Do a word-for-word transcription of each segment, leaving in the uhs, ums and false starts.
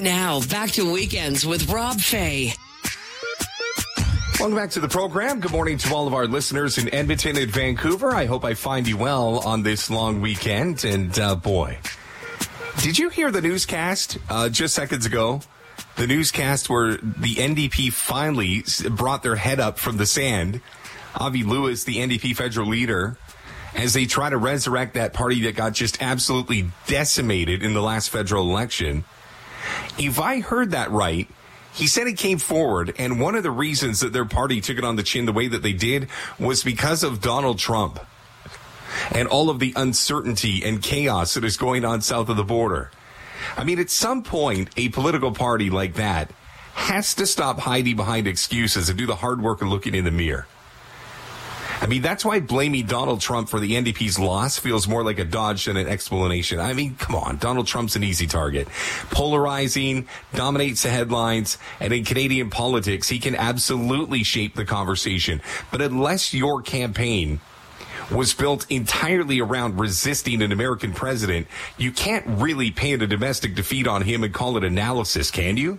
Now, back to Weekends with Rob Fay. Welcome back to the program. Good morning to all of our listeners in Edmonton and Vancouver. I hope I find you well on this long weekend. And, uh, boy, did you hear the newscast uh, just seconds ago? The newscast where the N D P finally brought their head up from the sand. Avi Lewis, the N D P federal leader, as they try to resurrect that party that got just absolutely decimated in the last federal election. If I heard that right, he said he came forward, and one of the reasons that their party took it on the chin the way that they did was because of Donald Trump and all of the uncertainty and chaos that is going on south of the border. I mean, at some point, a political party like that has to stop hiding behind excuses and do the hard work of looking in the mirror. I mean, that's why blaming Donald Trump for the N D P's loss feels more like a dodge than an explanation. I mean, come on. Donald Trump's an easy target. Polarizing, dominates the headlines, and in Canadian politics, he can absolutely shape the conversation. But unless your campaign was built entirely around resisting an American president, you can't really paint a domestic defeat on him and call it analysis, can you?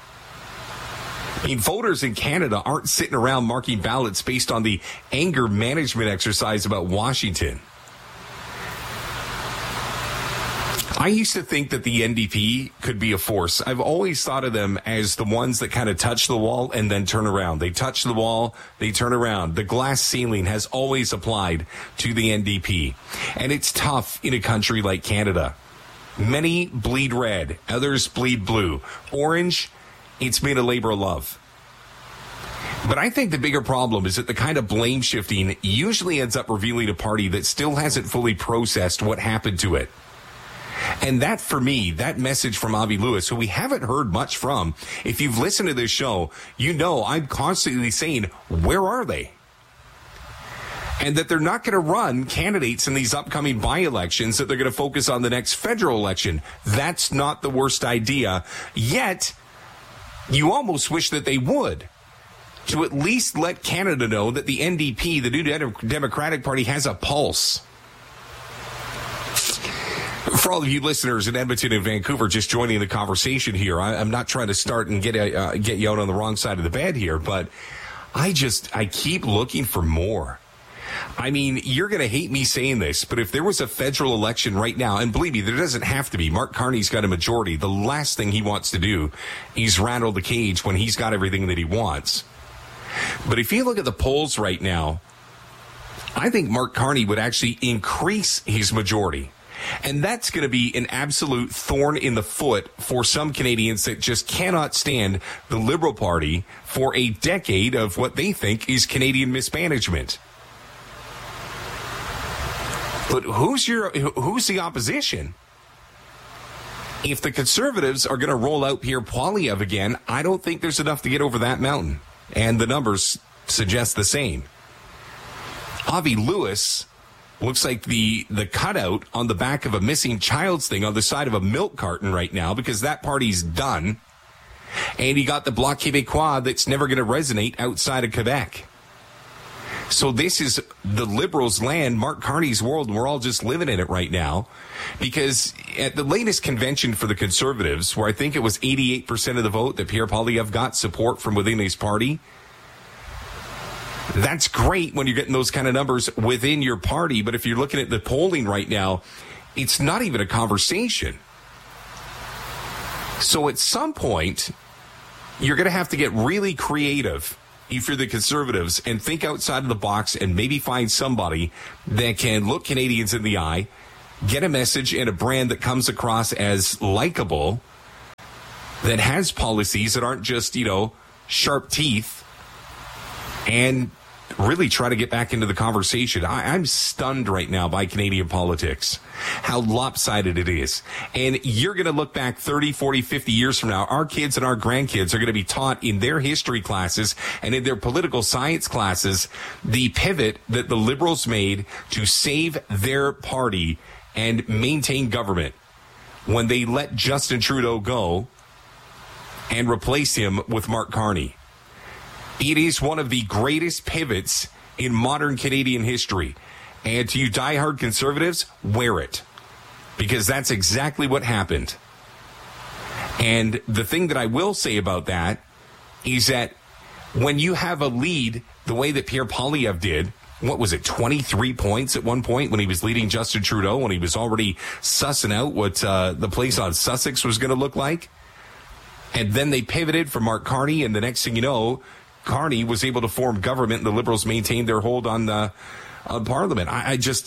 I mean, voters in Canada aren't sitting around marking ballots based on the anger management exercise about Washington. I used to think that the N D P could be a force. I've always thought of them as the ones that kind of touch the wall and then turn around. They touch the wall, they turn around. The glass ceiling has always applied to the N D P. And it's tough in a country like Canada. Many bleed red, others bleed blue. Orange, it's been a labor of love. But I think the bigger problem is that the kind of blame shifting usually ends up revealing a party that still hasn't fully processed what happened to it. And that, for me, that message from Avi Lewis, who we haven't heard much from, if you've listened to this show, you know I'm constantly saying, where are they? And that they're not going to run candidates in these upcoming by-elections, that they're going to focus on the next federal election. That's not the worst idea. Yet, you almost wish that they would, to at least let Canada know that the N D P, the New Democratic Party, has a pulse. For all of you listeners in Edmonton and Vancouver just joining the conversation here, I, I'm not trying to start and get uh, get you out on the wrong side of the bed here, but I just, I keep looking for more. I mean, you're going to hate me saying this, but if there was a federal election right now, and believe me, there doesn't have to be. Mark Carney's got a majority. The last thing he wants to do is rattle the cage when he's got everything that he wants. But if you look at the polls right now, I think Mark Carney would actually increase his majority. And that's going to be an absolute thorn in the foot for some Canadians that just cannot stand the Liberal Party for a decade of what they think is Canadian mismanagement. But who's your who's the opposition? If the Conservatives are going to roll out Pierre Poilievre again, I don't think there's enough to get over that mountain. And the numbers suggest the same. Avi Lewis looks like the, the cutout on the back of a missing child's thing on the side of a milk carton right now, because that party's done. And he got the Bloc Québécois that's never going to resonate outside of Quebec. So this is the Liberals' land, Mark Carney's world, and we're all just living in it right now. Because at the latest convention for the Conservatives, where I think it was eighty-eight percent of the vote that Pierre Poilievre got support from within his party, that's great when you're getting those kind of numbers within your party. But if you're looking at the polling right now, it's not even a conversation. So at some point, you're going to have to get really creative if you're the Conservatives and think outside of the box and maybe find somebody that can look Canadians in the eye, get a message and a brand that comes across as likable, that has policies that aren't just, you know, sharp teeth, and really try to get back into the conversation. I, I'm stunned right now by Canadian politics, how lopsided it is. And you're going to look back thirty, forty, fifty years from now. Our kids and our grandkids are going to be taught in their history classes and in their political science classes the pivot that the Liberals made to save their party and maintain government when they let Justin Trudeau go and replace him with Mark Carney. It is one of the greatest pivots in modern Canadian history. And to you diehard Conservatives, wear it. Because that's exactly what happened. And the thing that I will say about that is that when you have a lead the way that Pierre Poilievre did, what was it, twenty-three points at one point when he was leading Justin Trudeau, when he was already sussing out what uh, the place on Sussex was going to look like? And then they pivoted for Mark Carney, and the next thing you know, Carney was able to form government, and the Liberals maintained their hold on, uh, on Parliament. I, I just...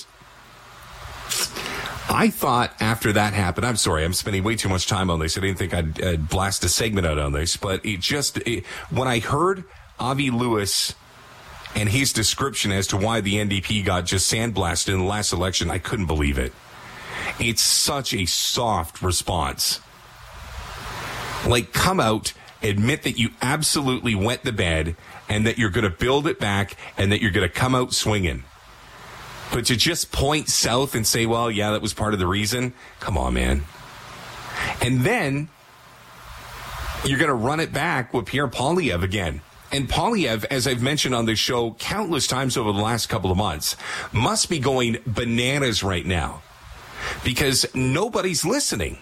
I thought after that happened, I'm sorry, I'm spending way too much time on this. I didn't think I'd, I'd blast a segment out on this, but it just, it, when I heard Avi Lewis and his description as to why the N D P got just sandblasted in the last election, I couldn't believe it. It's such a soft response. Like, come out, admit that you absolutely wet the bed and that you're going to build it back and that you're going to come out swinging. But to just point south and say, well, yeah, that was part of the reason, come on, man. And then you're going to run it back with Pierre Poilievre again. And Poilievre, as I've mentioned on this show countless times over the last couple of months, must be going bananas right now because nobody's listening.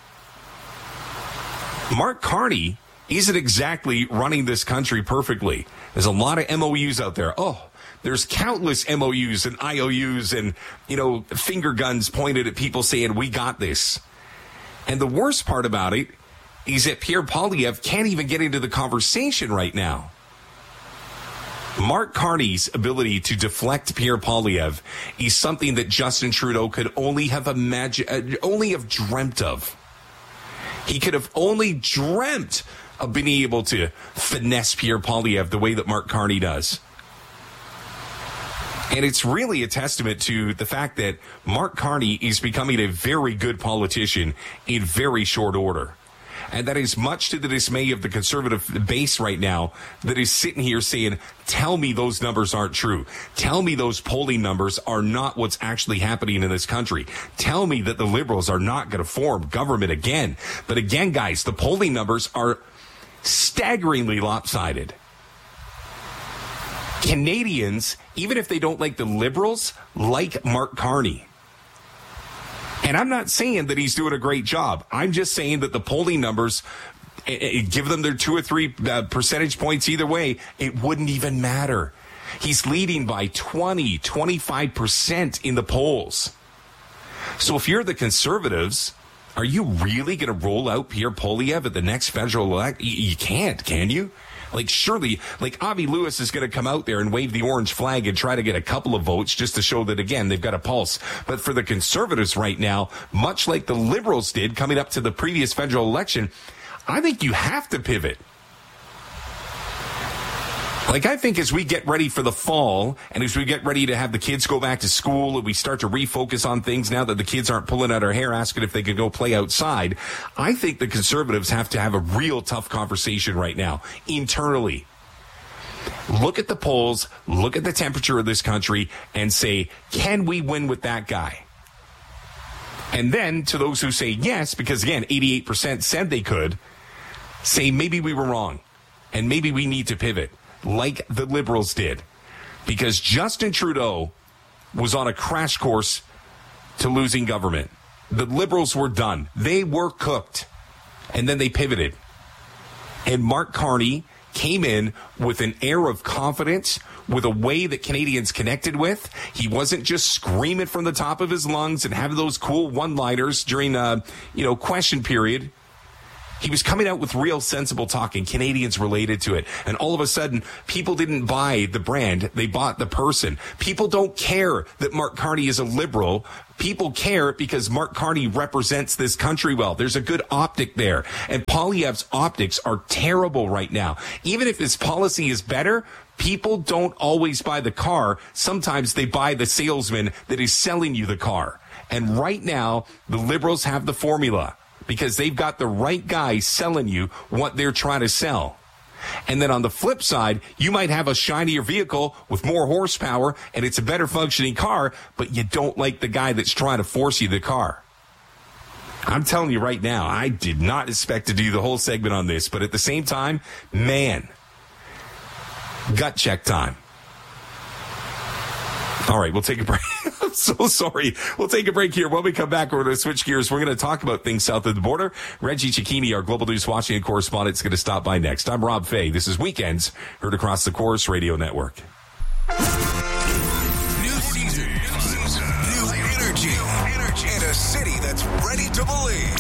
Mark Carney isn't exactly running this country perfectly. There's a lot of M O Us out there. Oh, there's countless M O Us and I O Us and, you know, finger guns pointed at people saying, we got this. And the worst part about it is that Pierre Poilievre can't even get into the conversation right now. Mark Carney's ability to deflect Pierre Poilievre is something that Justin Trudeau could only have imagined, only have dreamt of. He could have only dreamt of being able to finesse Pierre Poilievre the way that Mark Carney does. And it's really a testament to the fact that Mark Carney is becoming a very good politician in very short order. And that is much to the dismay of the conservative base right now that is sitting here saying, tell me those numbers aren't true. Tell me those polling numbers are not what's actually happening in this country. Tell me that the Liberals are not going to form government again. But again, guys, the polling numbers are staggeringly lopsided. Canadians, even if they don't like the Liberals, like Mark Carney. And I'm not saying that he's doing a great job. I'm just saying that the polling numbers, it, it, give them their two or three uh, percentage points either way, it wouldn't even matter. He's leading by twenty, twenty-five percent in the polls. So if you're the Conservatives, are you really going to roll out Pierre Poilievre at the next federal election? You, you can't, can you? Like, surely, like, Avi Lewis is going to come out there and wave the orange flag and try to get a couple of votes just to show that, again, they've got a pulse. But for the Conservatives right now, much like the Liberals did coming up to the previous federal election, I think you have to pivot. Like, I think as we get ready for the fall and as we get ready to have the kids go back to school and we start to refocus on things now that the kids aren't pulling out our hair asking if they could go play outside, I think the Conservatives have to have a real tough conversation right now internally. Look at the polls, look at the temperature of this country and say, can we win with that guy? And then to those who say yes, because again, eighty-eight percent said they could, say maybe we were wrong and maybe we need to pivot. Like the Liberals did, because Justin Trudeau was on a crash course to losing government. The Liberals were done. They were cooked. And then they pivoted. And Mark Carney came in with an air of confidence, with a way that Canadians connected with. He wasn't just screaming from the top of his lungs and having those cool one-liners during a, you know, question period. He was coming out with real sensible talking. Canadians related to it. And all of a sudden, people didn't buy the brand. They bought the person. People don't care that Mark Carney is a Liberal. People care because Mark Carney represents this country well. There's a good optic there. And Poilievre's optics are terrible right now. Even if his policy is better, people don't always buy the car. Sometimes they buy the salesman that is selling you the car. And right now, the Liberals have the formula, because they've got the right guy selling you what they're trying to sell. And then on the flip side, you might have a shinier vehicle with more horsepower and it's a better functioning car, but you don't like the guy that's trying to force you the car. I'm telling you right now, I did not expect to do the whole segment on this, but at the same time, man, gut check time. All right, we'll take a break. so sorry. We'll take a break here. When we come back, we're going to switch gears. We're going to talk about things south of the border. Reggie Cecchini, our Global News Washington correspondent, is going to stop by next. I'm Rob Fay. This is Weekends, heard across the Corus Radio Network. New season, new energy, energy, and a city that's ready to believe.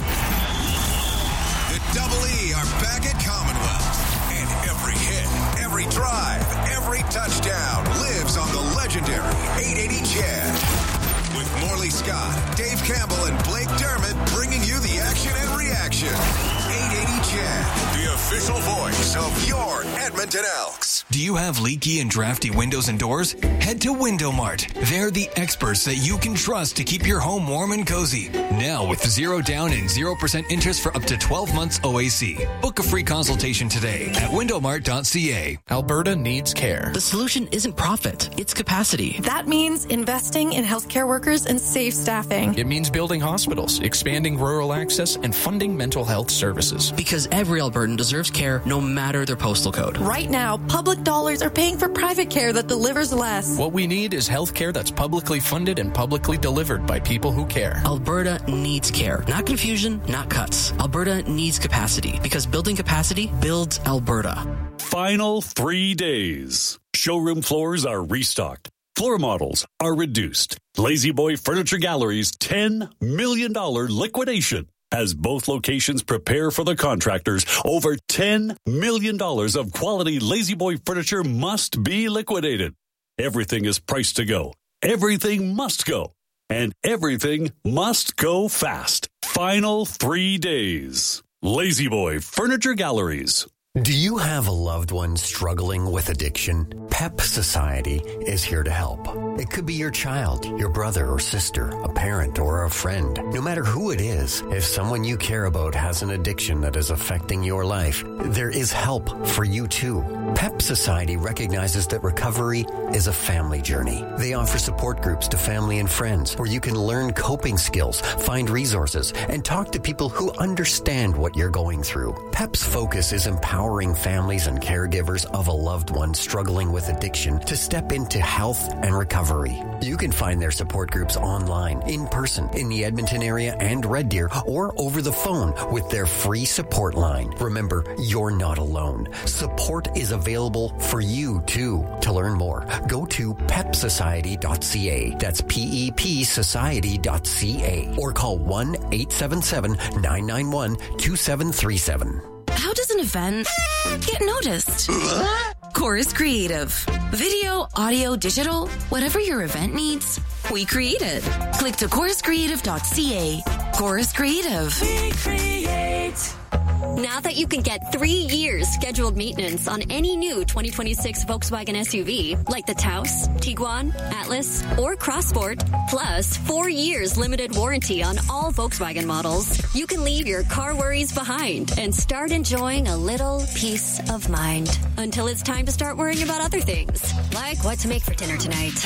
The Double E are back at Commonwealth, and every hit, every drive, every touchdown lives on the legendary eight eighty Chad. With Morley Scott, Dave Campbell, and Blake Dermott bringing you the action and reaction. eight eighty Chad, the official voice of your Edmonton Elks. Do you have leaky and drafty windows and doors? Head to Window Mart. They're the experts that you can trust to keep your home warm and cozy. Now with zero down and zero percent interest for up to twelve months O A C. Book a free consultation today at window mart dot c a. Alberta needs care. The solution isn't profit, it's capacity. That means investing in healthcare workers and safe staffing. It means building hospitals, expanding rural access, and funding mental health services. Because every Albertan deserves care no matter their postal code. Right now, public dollars are paying for private care that delivers less. What we need is health care that's publicly funded and publicly delivered by people who care. Alberta needs care. Not confusion, not cuts. Alberta needs capacity because building capacity builds Alberta. Final three days. Showroom floors are restocked. Floor models are reduced. Lazy Boy Furniture Gallery's ten million dollars liquidation as both locations prepare for the contractors. Over ten million dollars of quality Lazy Boy furniture must be liquidated. Everything is priced to go. Everything must go. And everything must go fast. Final three days. Lazy Boy Furniture Galleries. Do you have a loved one struggling with addiction? PEP Society is here to help. It could be your child, your brother or sister, a parent or a friend. No matter who it is, if someone you care about has an addiction that is affecting your life, there is help for you too. PEP Society recognizes that recovery is a family journey. They offer support groups to family and friends where you can learn coping skills, find resources, and talk to people who understand what you're going through. PEP's focus is empowering families and caregivers of a loved one struggling with addiction to step into health and recovery. You can find their support groups online, in person, in the Edmonton area and Red Deer, or over the phone with their free support line. Remember, you're not alone. Support is available for you too. To learn more, go to pep society dot c a. That's P E P society dot c a. Or call one eight seven seven, nine nine one, two seven three seven. How does an event get noticed? Chorus Creative. Video, audio, digital, whatever your event needs, we create it. Click to chorus creative dot c a. Chorus Creative. We create. Now that you can get three years scheduled maintenance on any new twenty twenty-six Volkswagen S U V, like the Taos, Tiguan, Atlas, or Crossport, plus four years limited warranty on all Volkswagen models, you can leave your car worries behind and start enjoying a little peace of mind until it's time to start worrying about other things, like what to make for dinner tonight.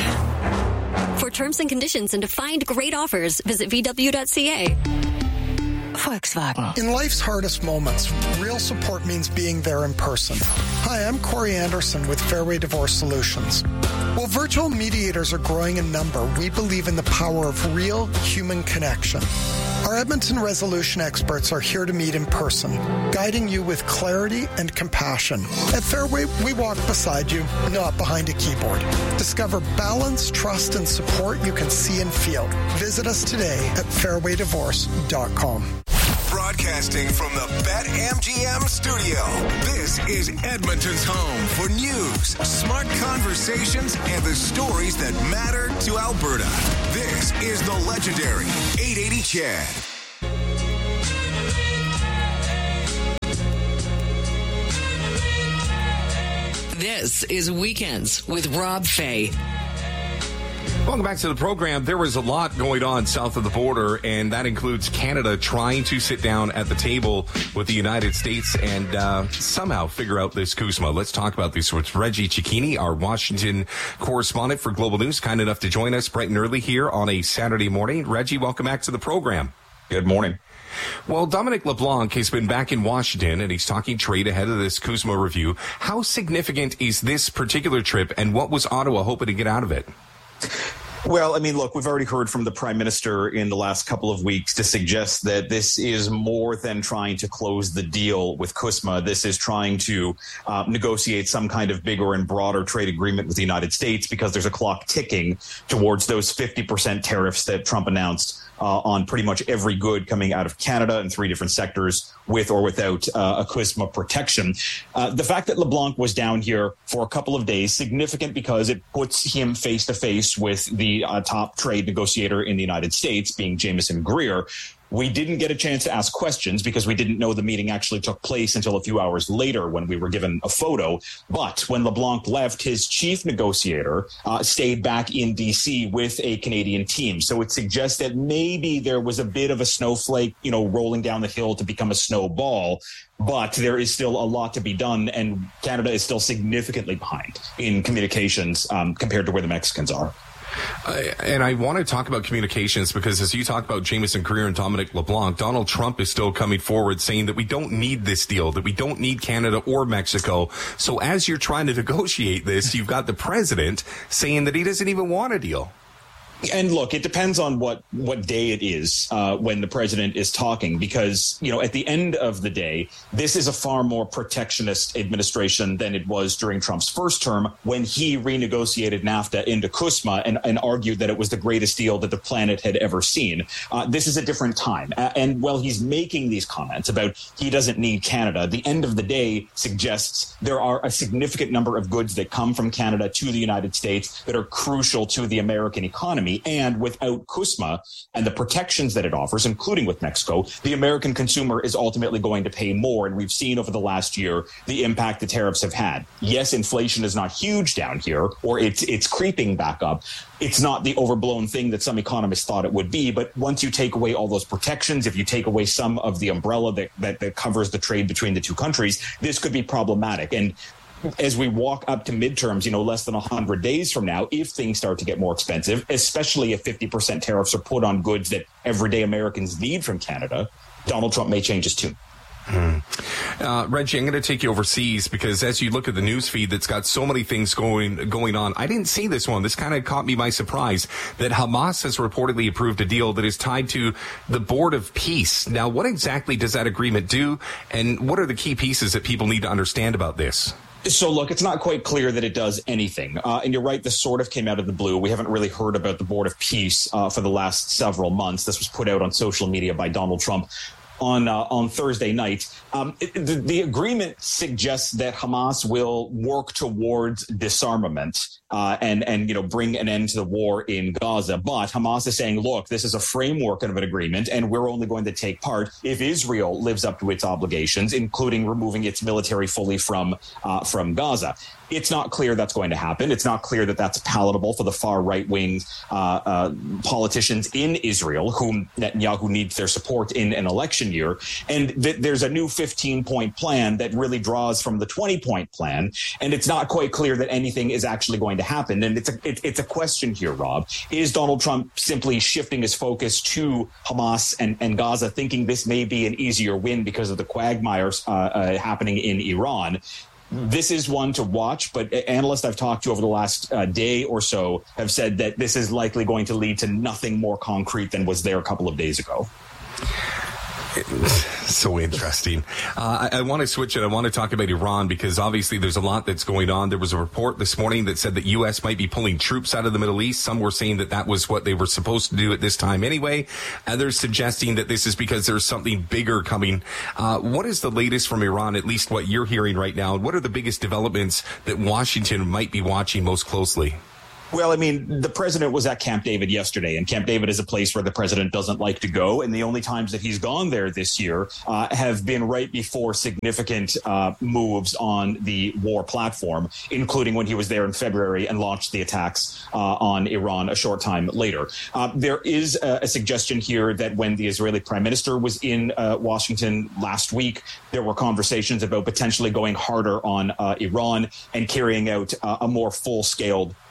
For terms and conditions and to find great offers, visit v w dot c a. Volkswagen. In life's hardest moments, real support means being there in person. Hi, I'm Corey Anderson with Fairway Divorce Solutions. While virtual mediators are growing in number, we believe in the power of real human connection. Our Edmonton resolution experts are here to meet in person, guiding you with clarity and compassion. At Fairway, we walk beside you, not behind a keyboard. Discover balance, trust, and support you can see and feel. Visit us today at fairway divorce dot com. Broadcasting from the BetMGM studio, this is Edmonton's home for news, smart conversations, and the stories that matter to Alberta. This is the legendary eight eighty Chad. This is Weekends with Rob Fay. Welcome back to the program. There was a lot going on south of the border, and that includes Canada trying to sit down at the table with the United States and uh, somehow figure out this CUSMA. Let's talk about this with Reggie Cecchini, our Washington correspondent for Global News, kind enough to join us bright and early here on a Saturday morning. Reggie, welcome back to the program. Good morning. Well, Dominic LeBlanc has been back in Washington, and he's talking trade ahead of this CUSMA review. How significant is this particular trip, and what was Ottawa hoping to get out of it? Well, I mean, look, we've already heard from the prime minister in the last couple of weeks to suggest that this is more than trying to close the deal with CUSMA. This is trying to uh, negotiate some kind of bigger and broader trade agreement with the United States because there's a clock ticking towards those fifty percent tariffs that Trump announced Uh, on pretty much every good coming out of Canada in three different sectors with or without uh, a CUSMA protection. Uh, the fact that LeBlanc was down here for a couple of days, significant because it puts him face to face with the uh, top trade negotiator in the United States, being Jameson Greer. We didn't get a chance to ask questions because we didn't know the meeting actually took place until a few hours later when we were given a photo. But when LeBlanc left, his chief negotiator uh, stayed back in D C with a Canadian team. So it suggests that maybe there was a bit of a snowflake, you know, rolling down the hill to become a snowball. But there is still a lot to be done, and Canada is still significantly behind in communications um, compared to where the Mexicans are. Uh, and I want to talk about communications because as you talk about Jameson Greer and Dominic LeBlanc, Donald Trump is still coming forward saying that we don't need this deal, that we don't need Canada or Mexico. So as you're trying to negotiate this, you've got the president saying that he doesn't even want a deal. And look, it depends on what, what day it is uh, when the president is talking, because, you know, at the end of the day, this is a far more protectionist administration than it was during Trump's first term when he renegotiated NAFTA into CUSMA and, and argued that it was the greatest deal that the planet had ever seen. Uh, this is a different time. Uh, and while he's making these comments about he doesn't need Canada, the end of the day suggests there are a significant number of goods that come from Canada to the United States that are crucial to the American economy. And without CUSMA and the protections that it offers, including with Mexico, the American consumer is ultimately going to pay more. And we've seen over the last year the impact the tariffs have had. Yes, inflation is not huge down here, or it's it's creeping back up. It's not the overblown thing that some economists thought it would be. But once you take away all those protections, if you take away some of the umbrella that, that, that covers the trade between the two countries, this could be problematic. And as we walk up to midterms, you know, less than one hundred days from now, if things start to get more expensive, especially if fifty percent tariffs are put on goods that everyday Americans need from Canada, Donald Trump may change his tune. Hmm. Uh, Reggie, I'm going to take you overseas because as you look at the news feed that's got so many things going going on, I didn't see this one. This kind of caught me by surprise that Hamas has reportedly approved a deal that is tied to the Board of Peace. Now, what exactly does that agreement do, and what are the key pieces that people need to understand about this? So, look, it's not quite clear that it does anything. Uh, and you're right, this sort of came out of the blue. We haven't really heard about the Board of Peace uh, for the last several months. This was put out on social media by Donald Trump on uh, on Thursday night. Um, it, the, the agreement suggests that Hamas will work towards disarmament uh, and, and, you know, bring an end to the war in Gaza. But Hamas is saying, look, this is a framework of an agreement, and we're only going to take part if Israel lives up to its obligations, including removing its military fully from uh, from Gaza. It's not clear that's going to happen. It's not clear that that's palatable for the far right-wing uh, uh, politicians in Israel, whom Netanyahu needs their support in an election year. And th- there's a new fifteen-point plan that really draws from the twenty-point plan. And it's not quite clear that anything is actually going to happen. And it's a, it, it's a question here, Rob. Is Donald Trump simply shifting his focus to Hamas and, and Gaza, thinking this may be an easier win because of the quagmire uh, uh, happening in Iran? This is one to watch, but analysts I've talked to over the last uh, day or so have said that this is likely going to lead to nothing more concrete than was there a couple of days ago. So interesting. Uh, I, I want to switch it. I want to talk about Iran because obviously there's a lot that's going on. There was a report this morning that said that U S might be pulling troops out of the Middle East. Some were saying that that was what they were supposed to do at this time anyway. Others suggesting that this is because there's something bigger coming. Uh, what is the latest from Iran, at least what you're hearing right now? What are the biggest developments that Washington might be watching most closely? Well, I mean, the president was at Camp David yesterday, and Camp David is a place where the president doesn't like to go. And the only times that he's gone there this year uh, have been right before significant uh, moves on the war platform, including when he was there in February and launched the attacks uh, on Iran a short time later. Uh, there is a, a suggestion here that when the Israeli prime minister was in uh, Washington last week, there were conversations about potentially going harder on uh, Iran and carrying out uh, a more full-scale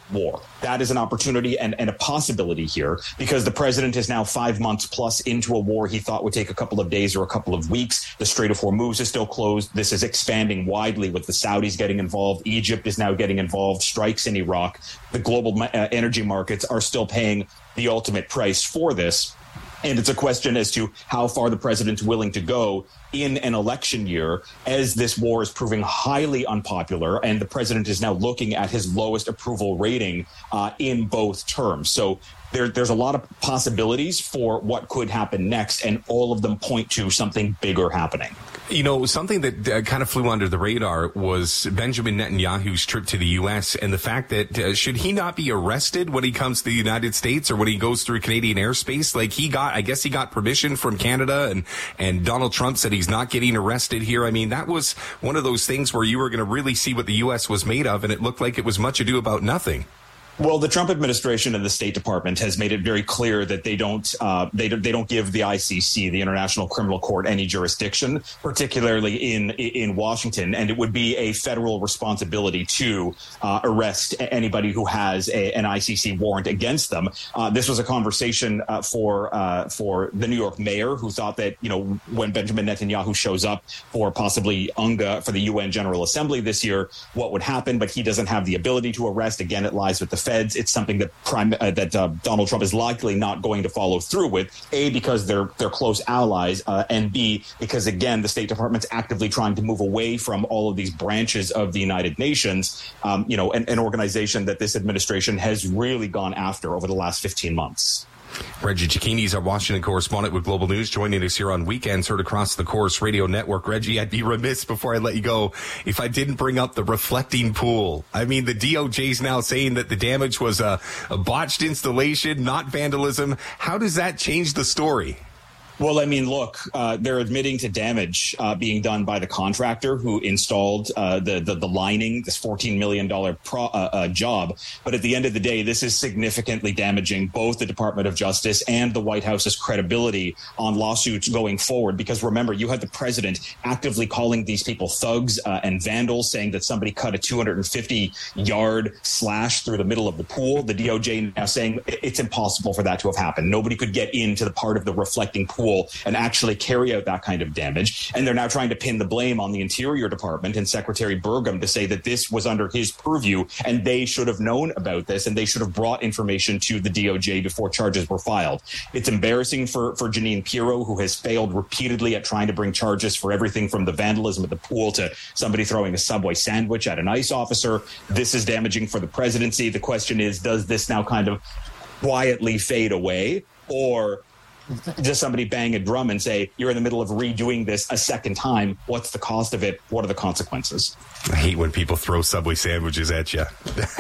war. That is an opportunity and, and a possibility here, because the president is now five months plus into a war he thought would take a couple of days or a couple of weeks. The Strait of Hormuz is still closed. This is expanding widely with the Saudis getting involved. Egypt is now getting involved. Strikes in Iraq. The global uh, energy markets are still paying the ultimate price for this. And it's a question as to how far the president's willing to go in an election year, as this war is proving highly unpopular, and the president is now looking at his lowest approval rating uh, in both terms. So there, there's a lot of possibilities for what could happen next, and all of them point to something bigger happening. You know, something that uh, kind of flew under the radar was Benjamin Netanyahu's trip to the U S and the fact that uh, should he not be arrested when he comes to the United States or when he goes through Canadian airspace? Like he got, I guess he got permission from Canada, and, and Donald Trump said he's not getting arrested here. I mean, that was one of those things where you were going to really see what the U S was made of, and it looked like it was much ado about nothing. Well, the Trump administration and the State Department has made it very clear that they don't uh, they don't, they don't give the I C C, the International Criminal Court, any jurisdiction, particularly in in Washington, and it would be a federal responsibility to uh, arrest anybody who has a, an I C C warrant against them. Uh, this was a conversation uh, for uh, for the New York mayor, who thought that, you know, when Benjamin Netanyahu shows up for possibly UNGA for the U N General Assembly this year, what would happen? But he doesn't have the ability to arrest. Again, it lies with the Feds. It's something that prime, uh, that uh, Donald Trump is likely not going to follow through with, A, because they're they're close allies, uh, and B, because, again, the State Department's actively trying to move away from all of these branches of the United Nations, um, you know, an, an organization that this administration has really gone after over the last fifteen months. Reggie Cecchini is our Washington correspondent with Global News, joining us here on weekends, heard across the Corus Radio Network. Reggie, I'd be remiss before I let you go if I didn't bring up the reflecting pool. I mean, the D O J's now saying that the damage was a, a botched installation, not vandalism. How does that change the story? Well, I mean, look, uh, they're admitting to damage uh, being done by the contractor who installed uh, the, the the lining, this fourteen million dollars pro, uh, uh, job. But at the end of the day, this is significantly damaging both the Department of Justice and the White House's credibility on lawsuits going forward. Because remember, you had the president actively calling these people thugs uh, and vandals, saying that somebody cut a two hundred fifty yard slash through the middle of the pool. The D O J now saying it's impossible for that to have happened. Nobody could get into the part of the reflecting pool and actually carry out that kind of damage. And they're now trying to pin the blame on the Interior Department and Secretary Burgum to say that this was under his purview and they should have known about this and they should have brought information to the D O J before charges were filed. It's embarrassing for, for Jeanine Pirro, who has failed repeatedly at trying to bring charges for everything from the vandalism at the pool to somebody throwing a Subway sandwich at an ICE officer. This is damaging for the presidency. The question is, does this now kind of quietly fade away, or does somebody bang a drum and say, you're in the middle of redoing this a second time? What's the cost of it? What are the consequences? I hate when people throw Subway sandwiches at you.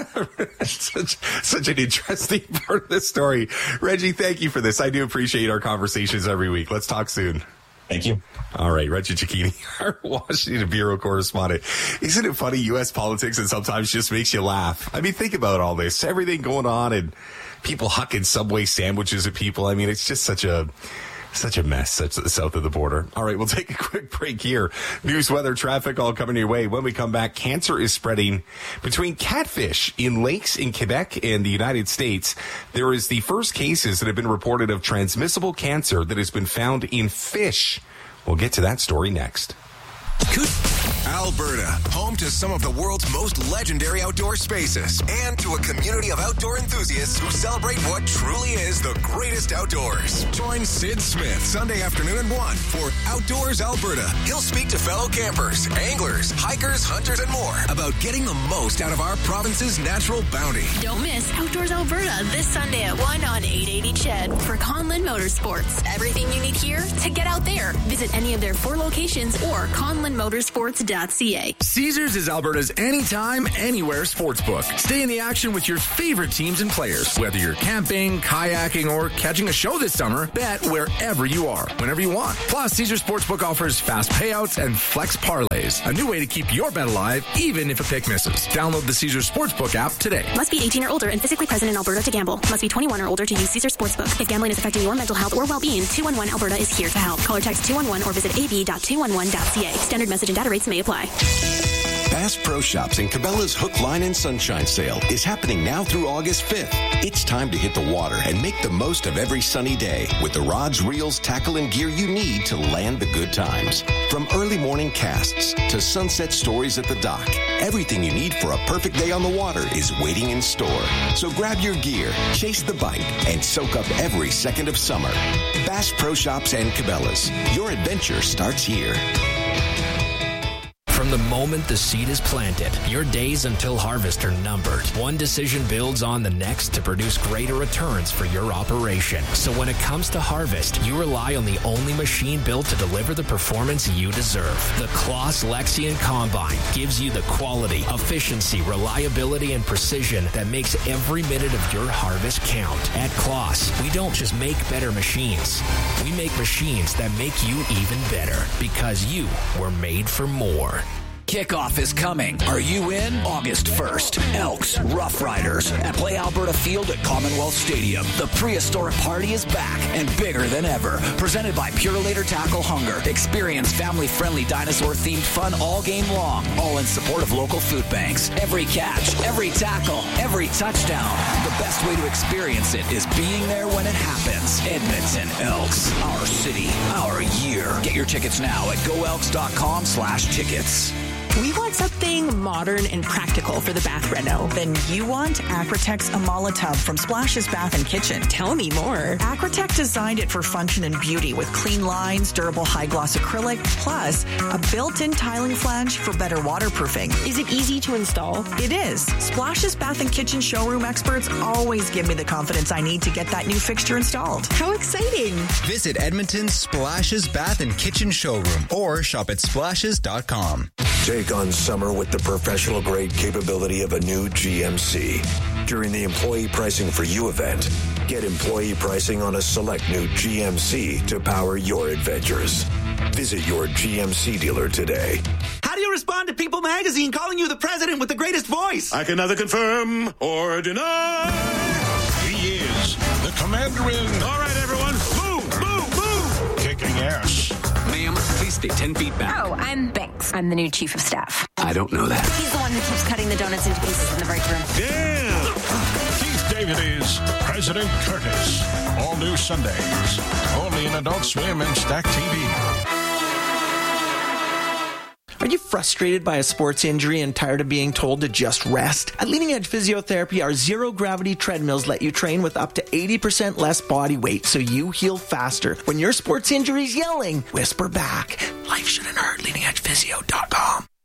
such, such an interesting part of the story. Reggie, thank you for this. I do appreciate our conversations every week. Let's talk soon. Thank you. All right, Reggie Cecchini, our Washington Bureau correspondent. Isn't it funny, U S politics and sometimes just makes you laugh? I mean, think about all this, everything going on and people hucking Subway sandwiches at people. I mean, it's just such a such a mess, such south of the border. All right, we'll take a quick break here. News, weather, traffic, all coming your way. When we come back, cancer is spreading between catfish in lakes in Quebec and the United States. There is the first cases that have been reported of transmissible cancer that has been found in fish. We'll get to that story next. Alberta, home to some of the world's most legendary outdoor spaces and to a community of outdoor enthusiasts who celebrate what truly is the greatest outdoors. Join Sid Smith Sunday afternoon at one for Outdoors Alberta. He'll speak to fellow campers, anglers, hikers, hunters, and more about getting the most out of our province's natural bounty. Don't miss Outdoors Alberta this Sunday at one on eight eighty C H E D for Conlin Motorsports. Everything you need here to get out there. Visit any of their four locations or conlin motorsports dot c a. Caesars is Alberta's anytime, anywhere sportsbook. Stay in the action with your favorite teams and players. Whether you're camping, kayaking, or catching a show this summer, bet wherever you are, whenever you want. Plus, Caesars Sportsbook offers fast payouts and flex parlays, a new way to keep your bet alive, even if a pick misses. Download the Caesars Sportsbook app today. Must be eighteen or older and physically present in Alberta to gamble. Must be twenty-one or older to use Caesars Sportsbook. If gambling is affecting your mental health or well-being, two one one Alberta is here to help. Call or text two one one or visit a b dot two one one dot c a. Standard message and data rates may apply. Bass Pro Shops and Cabela's Hook, Line, and Sunshine sale is happening now through August fifth. It's time to hit the water and make the most of every sunny day with the rods, reels, tackle, and gear you need to land the good times. From early morning casts to sunset stories at the dock, everything you need for a perfect day on the water is waiting in store. So grab your gear, chase the bite, and soak up every second of summer. Bass Pro Shops and Cabela's. Your adventure starts here. From the moment the seed is planted, your days until harvest are numbered. One decision builds on the next to produce greater returns for your operation. So when it comes to harvest, you rely on the only machine built to deliver the performance you deserve. The Claas Lexion Combine gives you the quality, efficiency, reliability, and precision that makes every minute of your harvest count. At Claas, we don't just make better machines. We make machines that make you even better because you were made for more. Kickoff is coming. Are you in? August first. Elks, Rough Riders at Play Alberta Field at Commonwealth Stadium. The prehistoric party is back and bigger than ever. Presented by Purolator Tackle Hunger. Experience family-friendly dinosaur-themed fun all game long. All in support of local food banks. Every catch, every tackle, every touchdown. The best way to experience it is being there when it happens. Edmonton Elks. Our city. Our year. Get your tickets now at go elks dot com slash tickets. We want something modern and practical for the bath reno. Then you want Aquatex Amala Tub from Splashes Bath and Kitchen. Tell me more. Aquatech designed it for function and beauty with clean lines, durable high-gloss acrylic, plus a built-in tiling flange for better waterproofing. Is it easy to install? It is. Splashes Bath and Kitchen showroom experts always give me the confidence I need to get that new fixture installed. How exciting! Visit Edmonton's Splashes Bath and Kitchen showroom or shop at splashes dot com. Take on summer with the professional-grade capability of a new G M C. During the Employee Pricing for You event, get employee pricing on a select new G M C to power your adventures. Visit your G M C dealer today. How do you respond to People Magazine calling you the president with the greatest voice? I can neither confirm or deny. He is the commander in... All right, everyone, move, move, move! Kicking ass. Ma'am, please stay ten feet back. Oh, I'm Banks. I'm the new chief of staff. I don't know that. He's the one who keeps cutting the donuts into pieces in the break room. Damn! Keith David is President Curtis. All new Sundays. Only in Adult Swim and Stack T V. Are you frustrated by a sports injury and tired of being told to just rest? At Leading Edge Physiotherapy, our zero-gravity treadmills let you train with up to eighty percent less body weight so you heal faster. When your sports injury's yelling, whisper back. Life shouldn't hurt. leading edge physio dot com.